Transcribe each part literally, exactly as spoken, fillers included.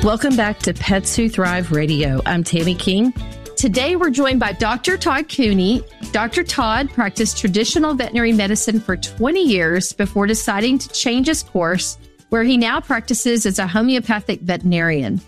Welcome back to Pets Who Thrive Radio. I'm Tammy King. Today, we're joined by Doctor Todd Cooney. Doctor Todd practiced traditional veterinary medicine for twenty years before deciding to change his course, where he now practices as a homeopathic veterinarian.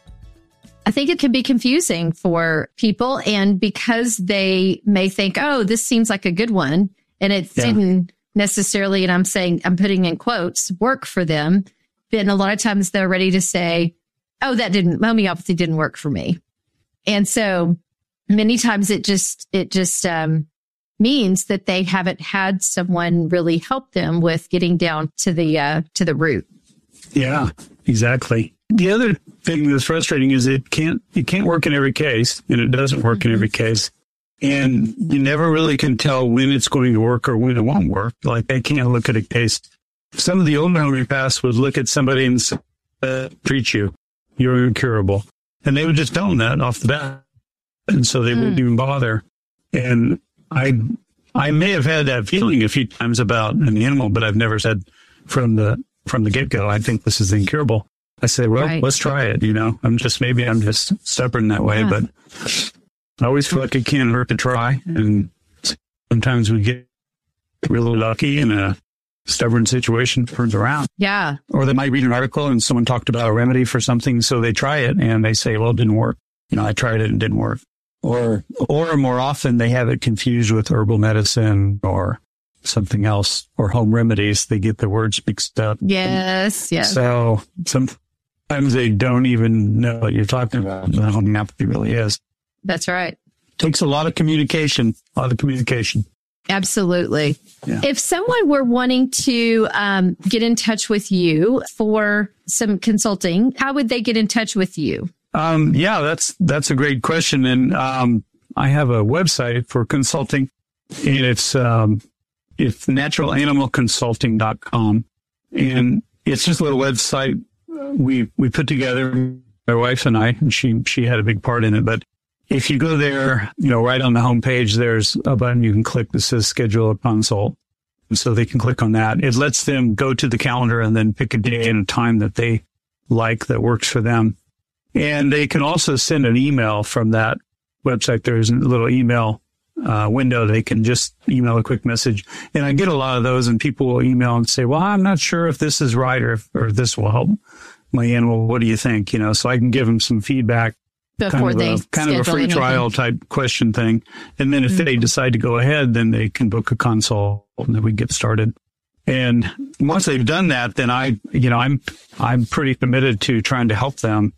I think it can be confusing for people, and because they may think, oh, this seems like a good one, and it yeah. didn't necessarily, and I'm saying, I'm putting in quotes, work for them, then a lot of times they're ready to say, oh, that didn't, homeopathy didn't work for me. And so many times it just, it just um, means that they haven't had someone really help them with getting down to the, uh, to the root. Yeah, exactly. The other thing that's frustrating is it can't, it can't work in every case, and it doesn't work mm-hmm. in every case. And you never really can tell when it's going to work or when it won't work. Like, I can't look at a case. Some of the older homeopaths would look at somebody and say, uh, treat you. You're incurable. And they would just tell them that off the bat. And so they mm. wouldn't even bother. And I I may have had that feeling a few times about an animal, but I've never said from the from the get-go, I think this is incurable. I say, well, right. let's try it. You know, I'm just, maybe I'm just stubborn that way, yeah. but I always feel like it can't hurt to try. And sometimes we get really lucky and a stubborn situation turns around. Yeah. Or they might read an article and someone talked about a remedy for something, so they try it and they say, well, it didn't work. You know, I tried it and it didn't work. Or, or more often they have it confused with herbal medicine or something else, or home remedies. They get the words mixed up. Yes, yes. So sometimes they don't even know what you're talking about. The homeopathy really is. That's right. Takes a lot of communication, a lot of communication. Absolutely. Yeah. If someone were wanting to um, get in touch with you for some consulting, how would they get in touch with you? Um, yeah, that's that's a great question. And um, I have a website for consulting, and it's um, it's natural animal consulting dot com. And it's just a little website we we put together, my wife and I, and she she had a big part in it. But if you go there, you know, right on the homepage, there's a button you can click that says schedule a consult. And so they can click on that. It lets them go to the calendar and then pick a day and a time that they like that works for them. And they can also send an email from that website. There's a little email uh, window. They can just email a quick message. And I get a lot of those, and people will email and say, well, I'm not sure if this is right or if, or if this will help my animal. What do you think? You know, so I can give them some feedback. Before kind they of a, kind of a free anything. trial type question thing. And then if mm-hmm. they decide to go ahead, then they can book a consult and then we get started. And once they've done that, then I, you know, I'm, I'm pretty committed to trying to help them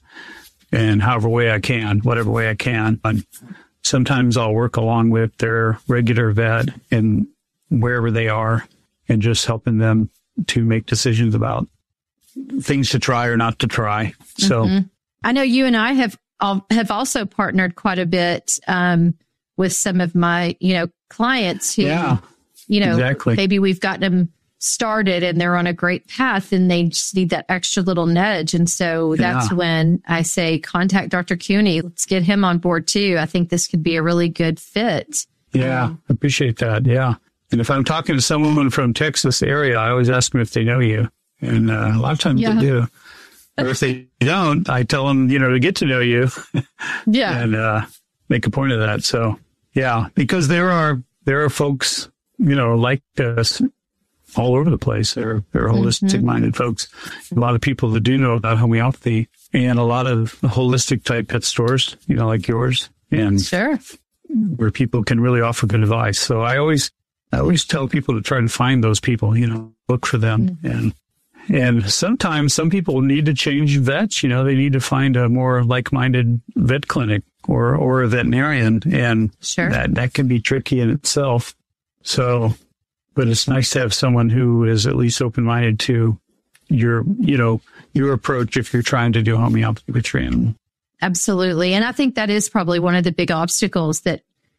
in however way I can, whatever way I can. But sometimes I'll work along with their regular vet and wherever they are and just helping them to make decisions about things to try or not to try. So mm-hmm. I know you and I have have also partnered quite a bit um, with some of my, you know, clients who, yeah, you know, exactly. maybe we've gotten them started and they're on a great path and they just need that extra little nudge. And so that's yeah. when I say, contact Doctor Cooney. Let's get him on board too. I think this could be a really good fit. Yeah, um, appreciate that. Yeah. And if I'm talking to someone from Texas area, I always ask them if they know you. And uh, a lot of times yeah. they do. Or if they don't, I tell them, you know, to get to know you. Yeah. And uh, make a point of that. So, yeah, because there are there are folks, you know, like us all over the place. There, there are holistic-minded mm-hmm. folks. A lot of people that do know about homeopathy, and a lot of holistic type pet stores, you know, like yours. And sure. where people can really offer good advice. So I always, I always tell people to try and find those people, you know, look for them. Mm-hmm. And And sometimes some people need to change vets. You know, they need to find a more like-minded vet clinic or, or a veterinarian. And sure. that, that can be tricky in itself. So, but it's nice to have someone who is at least open-minded to your, you know, your approach if you're trying to do homeopathy with your animal. Absolutely. And I think that is probably one of the big obstacles that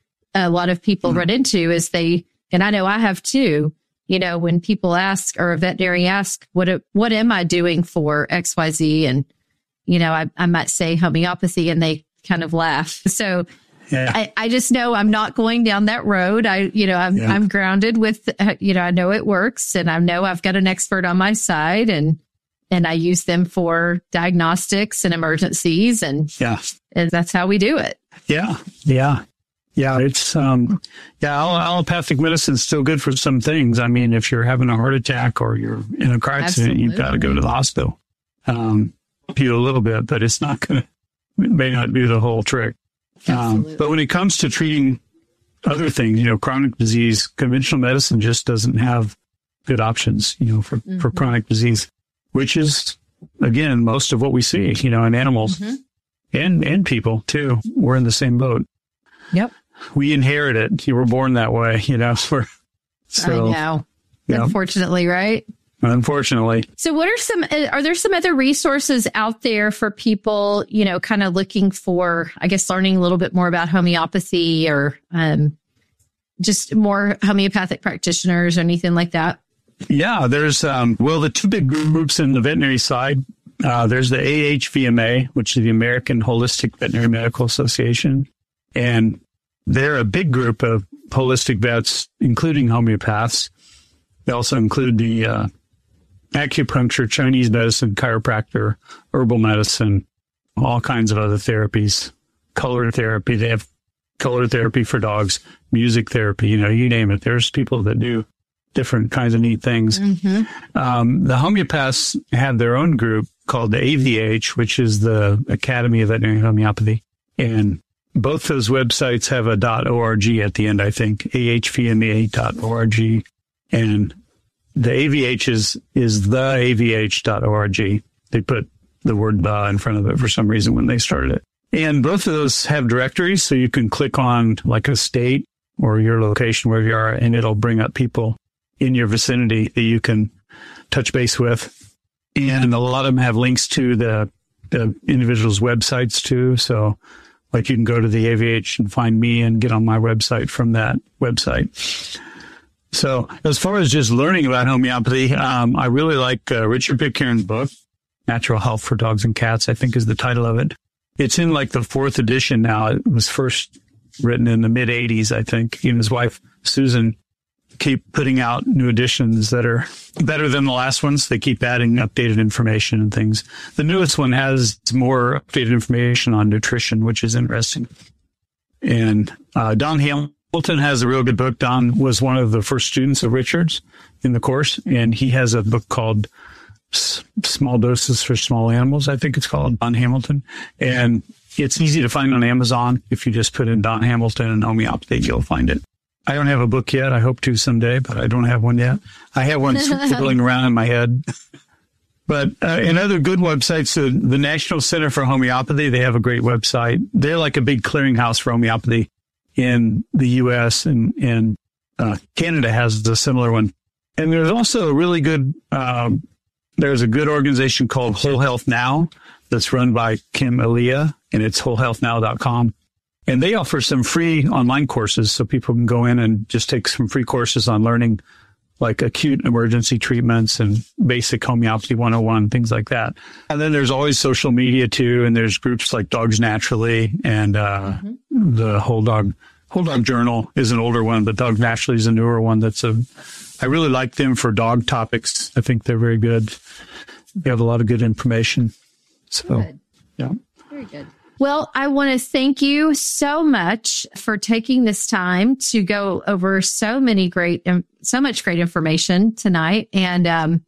a lot of people mm-hmm. run into is they, and I know I have too, you know, when people ask or a veterinarian asks, what, what am I doing for X Y Z? And, you know, I, I might say homeopathy and they kind of laugh. So yeah. I, I just know I'm not going down that road. I, you know, I'm, yeah. I'm grounded with, uh, you know, I know it works and I know I've got an expert on my side and and I use them for diagnostics and emergencies. And, yeah. and that's how we do it. Yeah. Yeah. Yeah. It's, um, yeah, allopathic medicine is still good for some things. I mean, if you're having a heart attack or you're in a car accident, Absolutely. You've got to go to the hospital. Um, you a little bit, but it's not going to, it may not do the whole trick. Um, but when it comes to treating other things, you know, chronic disease, conventional medicine just doesn't have good options, you know, for, mm-hmm. for chronic disease, which is, again, most of what we see, you know, in animals mm-hmm. and, and people too. We're in the same boat. Yep. We inherit it. You were born that way, you know. So, I know. Yeah. Unfortunately, right? Unfortunately. So what are some, are there some other resources out there for people, you know, kind of looking for, I guess, learning a little bit more about homeopathy or um, just more homeopathic practitioners or anything like that? Yeah, there's, um, well, the two big groups in the veterinary side, uh, there's the A H V M A, which is the American Holistic Veterinary Medical Association. And they're a big group of holistic vets, including homeopaths. They also include the uh, acupuncture, Chinese medicine, chiropractor, herbal medicine, all kinds of other therapies, color therapy. They have color therapy for dogs, music therapy, you know, you name it. There's people that do different kinds of neat things. Mm-hmm. Um, the homeopaths have their own group called the A V H, which is the Academy of Veterinary Homeopathy. And both those websites have a .org at the end, I think, A H V M A dot org. And the A V H is, is the A V H dot org. They put the word the in front of it for some reason when they started it. And both of those have directories, so you can click on like a state or your location where you are, and it'll bring up people in your vicinity that you can touch base with. And a lot of them have links to the, the individuals' websites too. So like you can go to the A V H and find me and get on my website from that website. So as far as just learning about homeopathy, um, I really like uh, Richard Pitcairn's book, Natural Health for Dogs and Cats, I think is the title of it. It's in like the fourth edition now. It was first written in the mid eighties, I think. He and his wife, Susan, keep putting out new editions that are better than the last ones. They keep adding updated information and things. The newest one has more updated information on nutrition, which is interesting. And uh, Don Hamilton has a real good book. Don was one of the first students of Richard's in the course, and he has a book called S- Small Doses for Small Animals, I think it's called, Don Hamilton. And it's easy to find on Amazon. If you just put in Don Hamilton and homeopathy, you'll find it. I don't have a book yet. I hope to someday, but I don't have one yet. I have one swirling around in my head. But uh, in other good websites, uh, the National Center for Homeopathy, they have a great website. They're like a big clearinghouse for homeopathy in the U S, and, and uh, Canada has a similar one. And there's also a really good, um, there's a good organization called Whole Health Now that's run by Kim Elia, and it's whole health now dot com. And they offer some free online courses so people can go in and just take some free courses on learning like acute emergency treatments and basic homeopathy one oh one, things like that. And then there's always social media too. And there's groups like Dogs Naturally and uh, mm-hmm. the Whole Dog, Whole Dog Journal is an older one, but Dogs Naturally is a newer one. That's a, I really like them for dog topics. I think they're very good. They have a lot of good information. So, good. Yeah. Very good. Well, I want to thank you so much for taking this time to go over so many great, so much great information tonight, and um,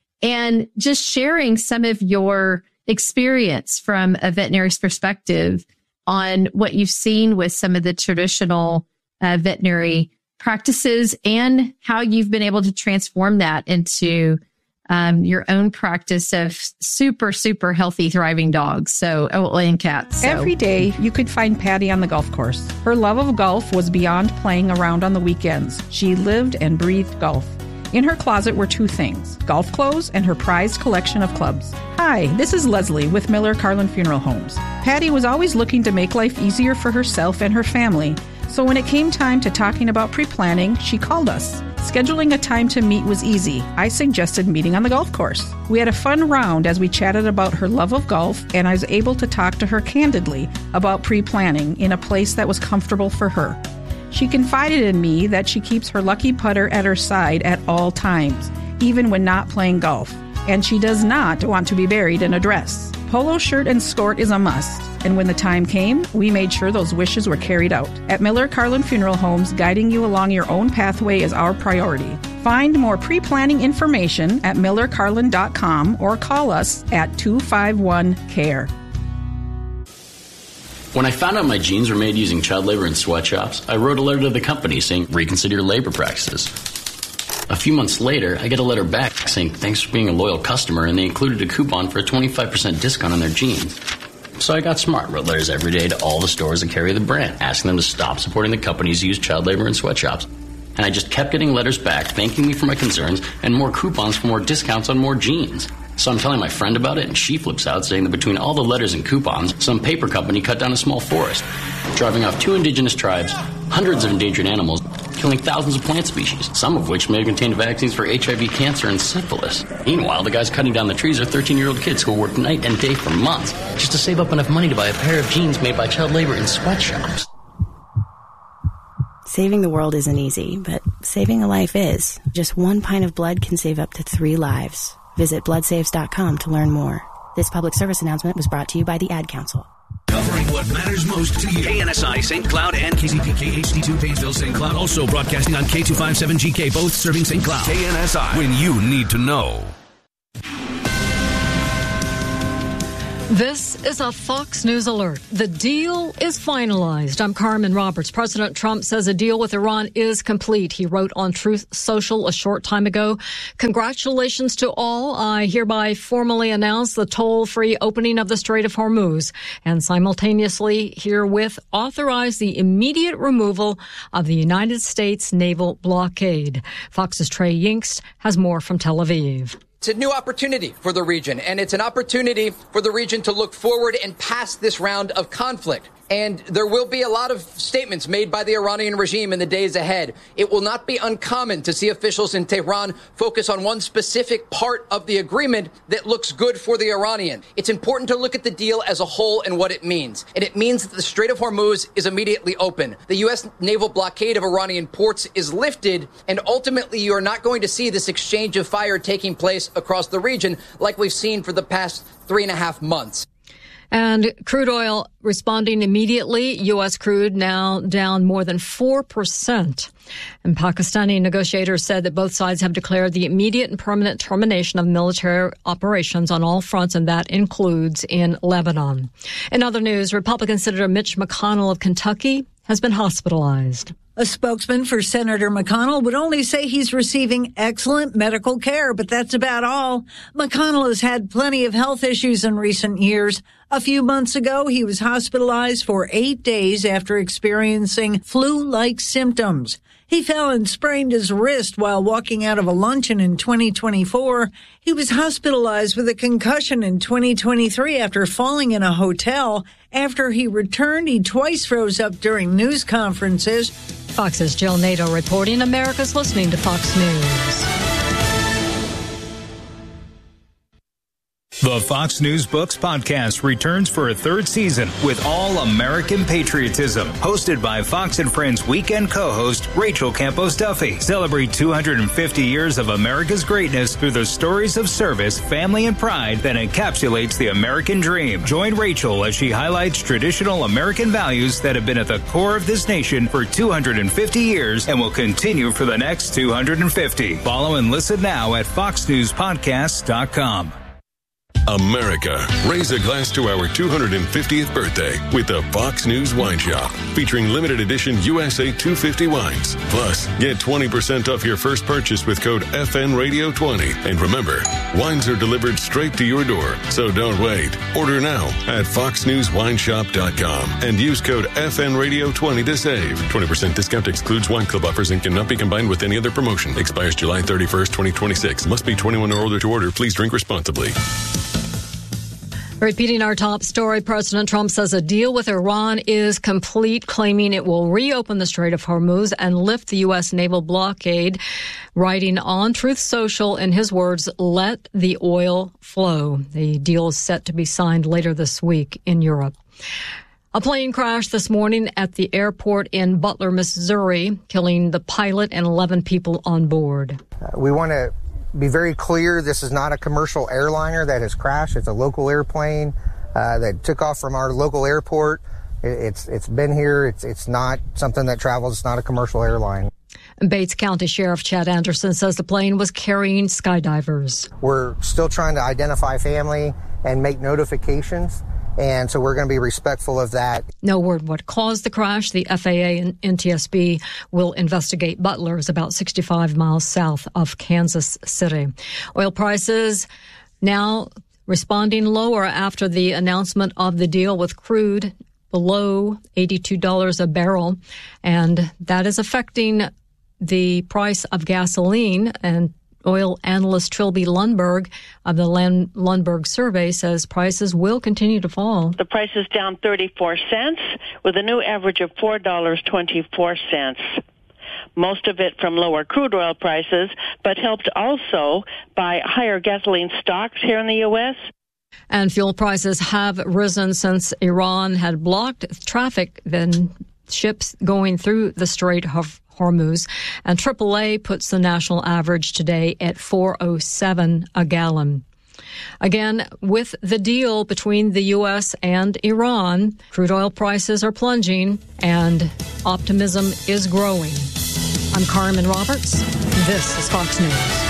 and just sharing some of your experience from a veterinary's perspective on what you've seen with some of the traditional uh, veterinary practices and how you've been able to transform that into Um, your own practice of super, super healthy, thriving dogs. So, oh, and cats. So. Every day you could find Patty on the golf course. Her love of golf was beyond playing around on the weekends. She lived and breathed golf. In her closet were two things, golf clothes and her prized collection of clubs. Hi, this is Leslie with Miller Carlin Funeral Homes. Patty was always looking to make life easier for herself and her family. So when it came time to talking about pre-planning, she called us. Scheduling a time to meet was easy. I suggested meeting on the golf course. We had a fun round as we chatted about her love of golf, and I was able to talk to her candidly about pre-planning in a place that was comfortable for her. She confided in me that she keeps her lucky putter at her side at all times, even when not playing golf. and she does not want to be buried in a dress. Polo shirt and skirt is a must, and when the time came, we made sure those wishes were carried out. At Miller Carlin Funeral Homes, guiding you along your own pathway is our priority. Find more pre-planning information at miller carlin dot com or call us at two five one C A R E. When I found out my jeans were made using child labor in sweatshops, I wrote a letter to the company saying, reconsider your labor practices. A few months later, I get a letter back saying, thanks for being a loyal customer, and they included a coupon for a twenty-five percent discount on their jeans. So I got smart, wrote letters every day to all the stores that carry the brand, asking them to stop supporting the companies who use child labor in sweatshops. And I just kept getting letters back, thanking me for my concerns, and more coupons for more discounts on more jeans. So I'm telling my friend about it, and she flips out, saying that between all the letters and coupons, some paper company cut down a small forest, driving off two indigenous tribes, hundreds of endangered animals, killing thousands of plant species, some of which may have contained vaccines for H I V, cancer, and syphilis. Meanwhile, the guys cutting down the trees are thirteen-year-old kids who work night and day for months just to save up enough money to buy a pair of jeans made by child labor in sweatshops. Saving the world isn't easy, but saving a life is. Just one pint of blood can save up to three lives. Visit blood saves dot com to learn more. This public service announcement was brought to you by the Ad Council. Covering what matters most to you. K N S I Saint Cloud and K Z P K H D two Painesville Saint Cloud. Also broadcasting on K two fifty-seven G K, both serving Saint Cloud. K N S I, when you need to know. This is a Fox News alert. The deal is finalized. I'm Carmen Roberts. President Trump says a deal with Iran is complete. He wrote on Truth Social a short time ago, congratulations to all. I hereby formally announce the toll-free opening of the Strait of Hormuz and simultaneously herewith authorize the immediate removal of the United States naval blockade. Fox's Trey Yingst has more from Tel Aviv. It's a new opportunity for the region, and it's an opportunity for the region to look forward and past this round of conflict. And there will be a lot of statements made by the Iranian regime in the days ahead. It will not be uncommon to see officials in Tehran focus on one specific part of the agreement that looks good for the Iranian. It's important to look at the deal as a whole and what it means. And it means that the Strait of Hormuz is immediately open. The U S naval blockade of Iranian ports is lifted, and ultimately you are not going to see this exchange of fire taking place across the region like we've seen for the past three and a half months. And crude oil responding immediately. U S crude now down more than four percent. And Pakistani negotiators said that both sides have declared the immediate and permanent termination of military operations on all fronts, and that includes in Lebanon. In other news, Republican Senator Mitch McConnell of Kentucky has been hospitalized. A spokesman for Senator McConnell would only say he's receiving excellent medical care, but that's about all. McConnell has had plenty of health issues in recent years. A few months ago, he was hospitalized for eight days after experiencing flu-like symptoms. He fell and sprained his wrist while walking out of a luncheon in twenty twenty-four. He was hospitalized with a concussion in twenty twenty-three after falling in a hotel. After he returned, he twice froze up during news conferences. Fox's Jill Nato reporting. America's listening to Fox News. The Fox News Books podcast returns for a third season with all American patriotism. Hosted by Fox and Friends weekend co-host Rachel Campos Duffy. Celebrate two hundred fifty years of America's greatness through the stories of service, family, and pride that encapsulates the American dream. Join Rachel as she highlights traditional American values that have been at the core of this nation for two hundred fifty years and will continue for the next two hundred fifty. Follow and listen now at fox news podcasts dot com. America, raise a glass to our two hundred fiftieth birthday with the Fox News Wine Shop, featuring limited edition U S A two fifty wines. Plus, get twenty percent off your first purchase with code F N Radio twenty. And remember, wines are delivered straight to your door, so don't wait. Order now at fox news wine shop dot com and use code F N Radio twenty to save. twenty percent discount excludes wine club offers and cannot be combined with any other promotion. Expires July thirty-first, twenty twenty-six. Must be twenty-one or older to order. Please drink responsibly. Repeating our top story, President Trump says a deal with Iran is complete, claiming it will reopen the Strait of Hormuz and lift the U S naval blockade. Writing on Truth Social, in his words, let the oil flow. The deal is set to be signed later this week in Europe. A plane crashed this morning at the airport in Butler, Missouri, killing the pilot and eleven people on board. Uh, we want to be very clear, this is not a commercial airliner that has crashed. It's a local airplane uh, that took off from our local airport. It's it's been here. It's it's not something that travels. It's not a commercial airline. Bates County Sheriff Chad Anderson says the plane was carrying skydivers. We're still trying to identify family and make notifications, and so we're going to be respectful of that. No word what caused the crash. The F A A and N T S B will investigate. Butler is about sixty-five miles south of Kansas City. Oil prices now responding lower after the announcement of the deal with crude below eighty-two dollars a barrel, and that is affecting the price of gasoline. And oil analyst Trilby Lundberg of the Lundberg survey says prices will continue to fall. The price is down thirty-four cents with a new average of four dollars and twenty-four cents. Most of it from lower crude oil prices, but helped also by higher gasoline stocks here in the U S And fuel prices have risen since Iran had blocked traffic, then ships going through the Strait of Hormuz. And triple A puts the national average today at four oh seven a gallon. Again, with the deal between the U S and Iran, crude oil prices are plunging and optimism is growing. I'm Carmen Roberts. This is Fox News.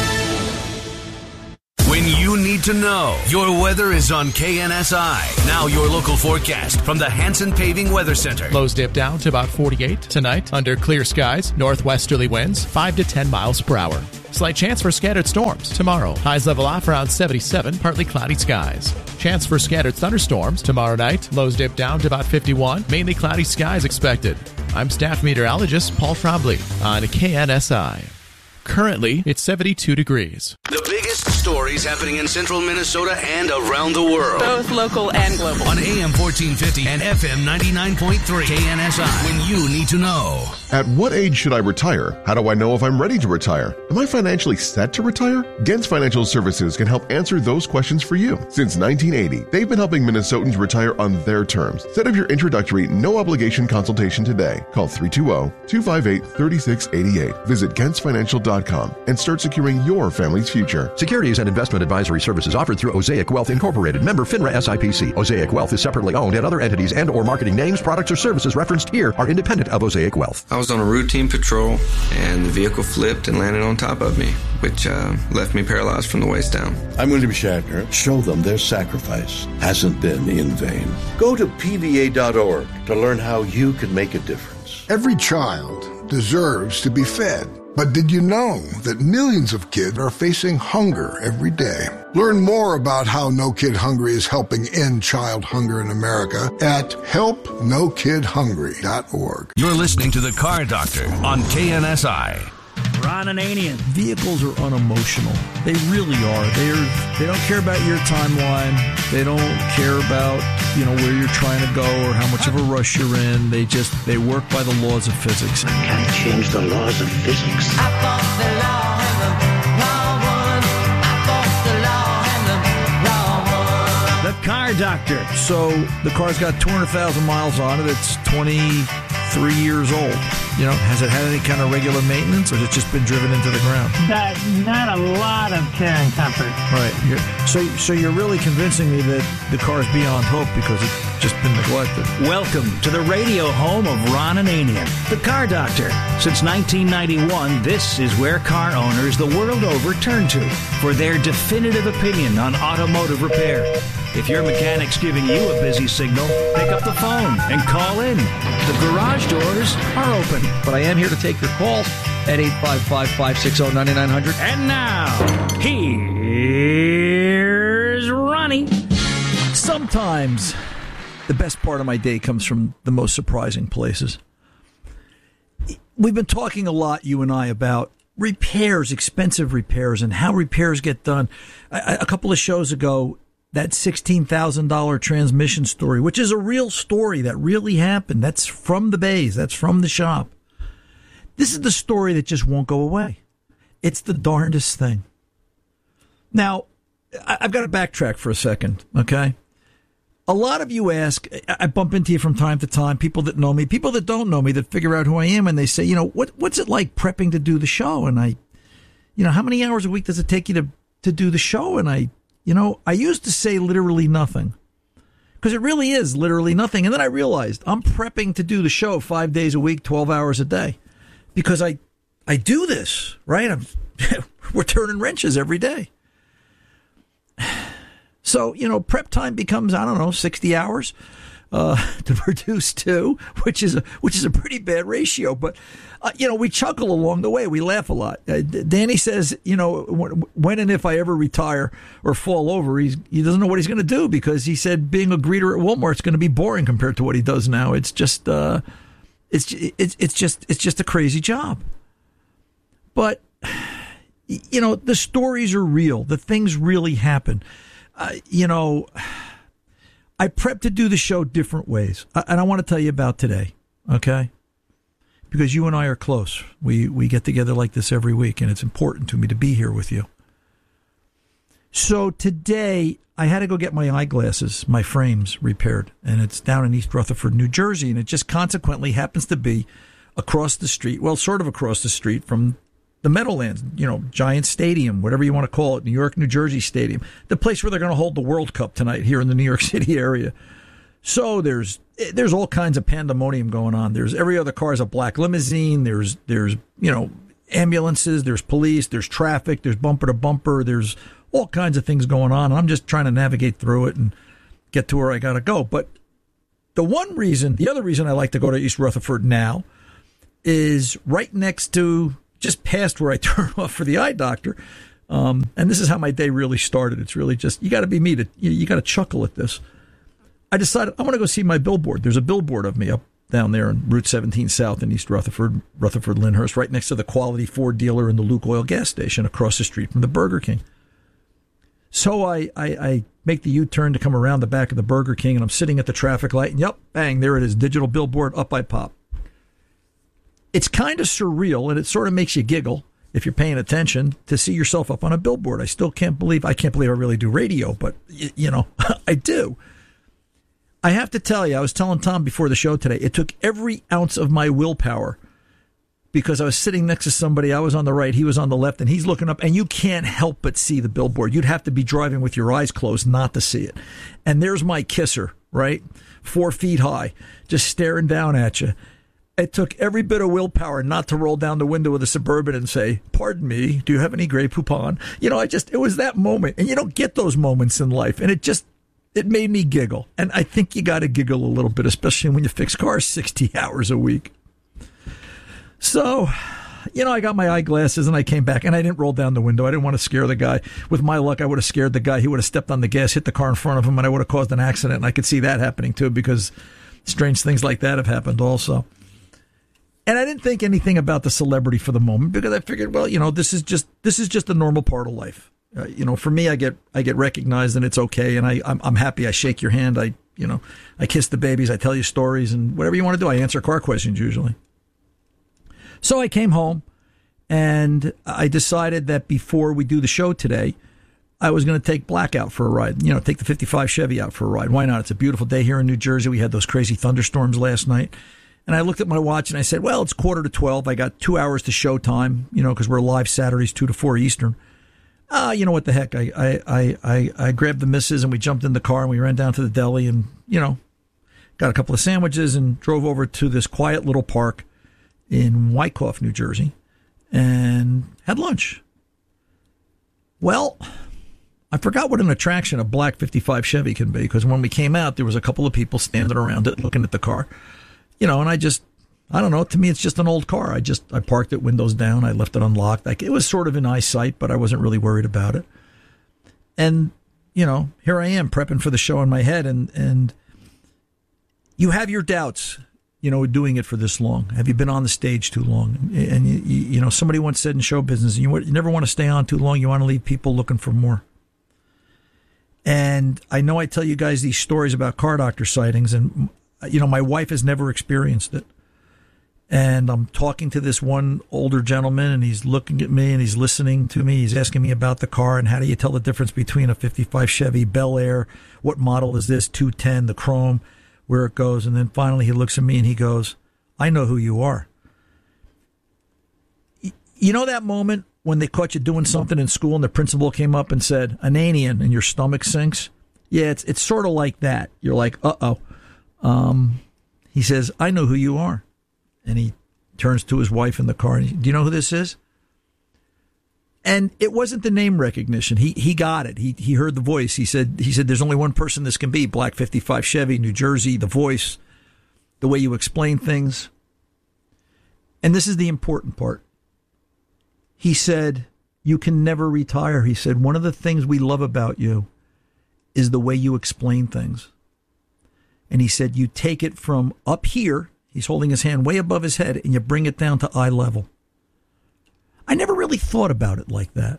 When you need to know, your weather is on K N S I. Now your local forecast from the Hanson Paving Weather Center. Lows dip down to about forty-eight tonight under clear skies. Northwesterly winds five to ten miles per hour. Slight chance for scattered storms tomorrow. Highs level off around seventy-seven, partly cloudy skies. Chance for scattered thunderstorms tomorrow night. Lows dip down to about fifty-one. Mainly cloudy skies expected. I'm staff meteorologist Paul Trombley on K N S I. Currently, it's seventy-two degrees. The biggest stories happening in central Minnesota and around the world. Both local and global. On A M fourteen fifty and F M ninety-nine point three. K N S I. When you need to know. At what age should I retire? How do I know if I'm ready to retire? Am I financially set to retire? Gens Financial Services can help answer those questions for you. Since nineteen eighty, they've been helping Minnesotans retire on their terms. Set up your introductory, no-obligation consultation today. Call three two zero, two five eight, three six eight eight. Visit gens financial dot com and start securing your family's future. Securities and investment advisory services offered through Osaic Wealth Incorporated, member FINRA S I P C. Osaic Wealth is separately owned, and other entities and or marketing names, products, or services referenced here are independent of Osaic Wealth. I was on a routine patrol, and the vehicle flipped and landed on top of me, which uh, left me paralyzed from the waist down. I'm William Shatner. Show them their sacrifice hasn't been in vain. Go to P V A dot org to learn how you can make a difference. Every child deserves to be fed. But did you know that millions of kids are facing hunger every day? Learn more about how No Kid Hungry is helping end child hunger in America at help no kid hungry dot org. You're listening to The Car Doctor on K N S I. Ron Ananian. Vehicles are unemotional. They really are. They're, they don't care about your timeline. They don't care about, you know, where you're trying to go or how much of a rush you're in. They just, they work by the laws of physics. I can't change the laws of physics. I fought the law and the law won. I fought the law and the law won. The Car Doctor. So the car's got two hundred thousand miles on it. It's twenty-three years old. You know, has it had any kind of regular maintenance, or has it just been driven into the ground? Not, not a lot of care and comfort. Right. You're, so, so you're really convincing me that the car's beyond hope because it's just been neglected. Welcome to the radio home of Ron Ananian, the Car Doctor. Since nineteen ninety-one, this is where car owners the world over turn to for their definitive opinion on automotive repair. If your mechanic's giving you a busy signal, pick up the phone and call in. The garage doors are open. But I am here to take your calls at eight five five, five six zero, nine nine zero zero. And now, here's Ronnie. Sometimes the best part of my day comes from the most surprising places. We've been talking a lot, you and I, about repairs, expensive repairs, and how repairs get done. A, a couple of shows ago, that sixteen thousand dollars transmission story, which is a real story that really happened. That's from the bays. That's from the shop. This is the story that just won't go away. It's the darndest thing. Now, I've got to backtrack for a second, okay? A lot of you ask, I bump into you from time to time, people that know me, people that don't know me, that figure out who I am, and they say, you know, what what's it like prepping to do the show? And I, you know, how many hours a week does it take you to, to do the show? And I, you know, I used to say literally nothing because it really is literally nothing. And then I realized I'm prepping to do the show five days a week, twelve hours a day because I, I do this, right? I'm, we're turning wrenches every day. So, you know, prep time becomes, I don't know, sixty hours. Uh, to produce two, which is a, which is a pretty bad ratio. But, uh, you know, we chuckle along the way. We laugh a lot. Uh, Danny says, you know, when and if I ever retire or fall over, he's, he doesn't know what he's going to do because he said being a greeter at Walmart's going to be boring compared to what he does now. It's just, uh, it's, it's, it's just, it's just a crazy job. But, you know, the stories are real. The things really happen. Uh, you know, I prep to do the show different ways, and I want to tell you about today, okay? Because you and I are close. We we get together like this every week, and it's important to me to be here with you. So today, I had to go get my eyeglasses, my frames repaired, and it's down in East Rutherford, New Jersey, and it just consequently happens to be across the street, well, sort of across the street from the Meadowlands, you know, Giant Stadium, whatever you want to call it, New York, New Jersey Stadium, the place where they're going to hold the World Cup tonight here in the New York City area. So there's there's all kinds of pandemonium going on. There's every other car is a black limousine. There's there's you know ambulances. There's police. There's traffic. There's bumper to bumper. There's all kinds of things going on. I'm just trying to navigate through it and get to where I got to go. But the one reason, the other reason I like to go to East Rutherford now is right next to, just past where I turn off for the eye doctor. Um, and this is how my day really started. It's really just, you got to be me to, you, you got to chuckle at this. I decided I'm going to go see my billboard. There's a billboard of me up down there on Route seventeen South in East Rutherford, Rutherford Lyndhurst, right next to the Quality Ford dealer and the Luke Oil gas station across the street from the Burger King. So I, I, I make the U-turn to come around the back of the Burger King, and I'm sitting at the traffic light, and yep, bang, there it is, digital billboard, up I pop. It's kind of surreal, and it sort of makes you giggle if you're paying attention to see yourself up on a billboard. I still can't believe, I can't believe I really do radio, but, y- you know, I do. I have to tell you, I was telling Tom before the show today, it took every ounce of my willpower because I was sitting next to somebody. I was on the right, he was on the left, and he's looking up, and you can't help but see the billboard. You'd have to be driving with your eyes closed not to see it. And there's my kisser, right? Four feet high, just staring down at you. It took every bit of willpower not to roll down the window of the Suburban and say, pardon me, do you have any Grey Poupon? You know, I just, it was that moment. And you don't get those moments in life. And it just, it made me giggle. And I think you got to giggle a little bit, especially when you fix cars sixty hours a week. So, you know, I got my eyeglasses and I came back and I didn't roll down the window. I didn't want to scare the guy. With my luck, I would have scared the guy. He would have stepped on the gas, hit the car in front of him, and I would have caused an accident. And I could see that happening too, because strange things like that have happened also. And I didn't think anything about the celebrity for the moment because I figured, well, you know, this is just this is just a normal part of life. Uh, you know, for me, I get I get recognized and it's okay, and I I'm, I'm happy. I shake your hand. I you know I kiss the babies. I tell you stories and whatever you want to do. I answer car questions usually. So I came home and I decided that before we do the show today, I was going to take Black out for a ride. You know, take the fifty-five Chevy out for a ride. Why not? It's a beautiful day here in New Jersey. We had those crazy thunderstorms last night. And I looked at my watch and I said, well, it's quarter to twelve. I got two hours to show time, you know, because we're live Saturdays, two to four Eastern. Ah, uh, you know what the heck? I, I, I, I, I grabbed the missus and we jumped in the car and we ran down to the deli and, you know, got a couple of sandwiches and drove over to this quiet little park in Wyckoff, New Jersey, and had lunch. Well, I forgot what an attraction a black fifty-five Chevy can be, because when we came out, there was a couple of people standing around it looking at the car. You know, and I just, I don't know, to me, it's just an old car. I just, I parked it, windows down, I left it unlocked. Like, it was sort of in eyesight, but I wasn't really worried about it. And, you know, here I am prepping for the show in my head, and, and you have your doubts, you know, doing it for this long. Have you been on the stage too long? And, you, you know, somebody once said in show business, you, you never want to stay on too long. You want to leave people looking for more. And I know I tell you guys these stories about car doctor sightings, and you know, my wife has never experienced it. And I'm talking to this one older gentleman, and he's looking at me and he's listening to me. He's asking me about the car and how do you tell the difference between a fifty-five Chevy Bel Air? What model is this? two ten, the chrome, where it goes. And then finally he looks at me and he goes, I know who you are. You know that moment when they caught you doing something in school and the principal came up and said, Ananian, and your stomach sinks? Yeah, it's it's sort of like that. You're like, uh-oh. Um, he says, I know who you are. And he turns to his wife in the car. And he, do you know who this is? And it wasn't the name recognition. He he got it. He he heard the voice. He said, he said, there's only one person this can be. Black fifty-five Chevy, New Jersey, the voice, the way you explain things. And this is the important part. He said, you can never retire. He said, one of the things we love about you is the way you explain things. And he said, you take it from up here, he's holding his hand way above his head, and you bring it down to eye level. I never really thought about it like that.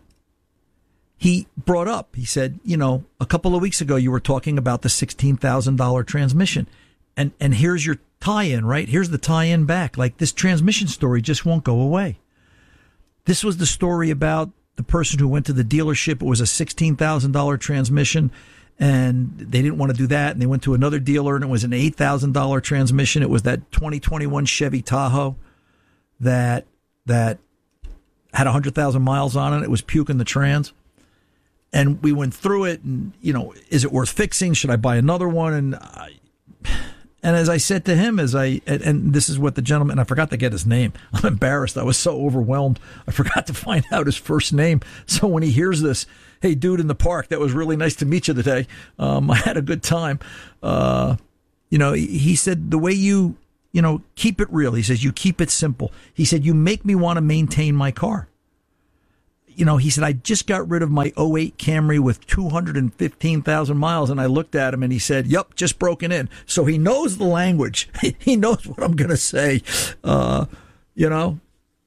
He brought up, he said, you know, a couple of weeks ago you were talking about the sixteen thousand dollars transmission. And and here's your tie-in, right? Here's the tie-in back. Like, this transmission story just won't go away. This was the story about the person who went to the dealership. It was a sixteen thousand dollars transmission, and they didn't want to do that. And they went to another dealer, and it was an eight thousand dollars transmission. It was that twenty twenty-one Chevy Tahoe that that had one hundred thousand miles on it. It was puking the trans. And we went through it, and, you know, is it worth fixing? Should I buy another one? And I, and as I said to him, as I, and, and this is what the gentleman, I forgot to get his name. I'm embarrassed. I was so overwhelmed. I forgot to find out his first name. So when he hears this, hey, dude in the park, that was really nice to meet you today. Um, I had a good time. Uh, you know, he, he said, the way you, you know, keep it real. He says, you keep it simple. He said, you make me want to maintain my car. You know, he said, I just got rid of my oh eight Camry with two hundred fifteen thousand miles. And I looked at him and he said, yep, just broken in. So he knows the language. He knows what I'm going to say, uh, you know.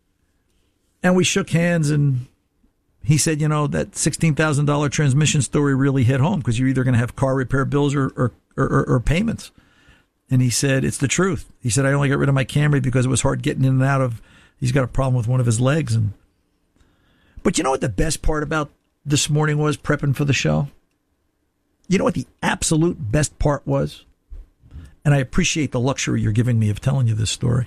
And we shook hands, and he said, you know, that sixteen thousand dollars transmission story really hit home, because you're either going to have car repair bills or, or, or, or payments. And he said, it's the truth. He said, I only got rid of my Camry because it was hard getting in and out of, he's got a problem with one of his legs. And But you know what the best part about this morning was, prepping for the show? You know what the absolute best part was? And I appreciate the luxury you're giving me of telling you this story.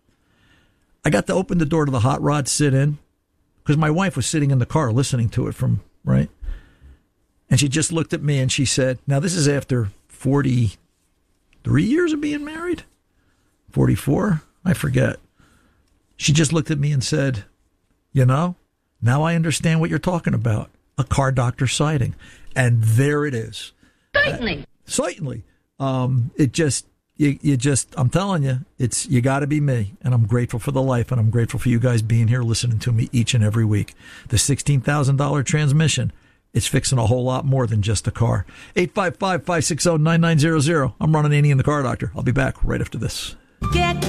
I got to open the door to the hot rod, sit in, because my wife was sitting in the car listening to it from, right? And she just looked at me and she said, now this is after forty-three years of being married? forty-four? I forget. She just looked at me and said, you know, now I understand what you're talking about. A car doctor sighting. And there it is. Certainly. Uh, certainly. Um, it just, you, you just, I'm telling you, it's, you got to be me. And I'm grateful for the life, and I'm grateful for you guys being here listening to me each and every week. The sixteen thousand dollars transmission, it's fixing a whole lot more than just a car. eight five five, five six zero, nine nine zero zero. I'm Ron Ananian, the Car Doctor. I'll be back right after this. Get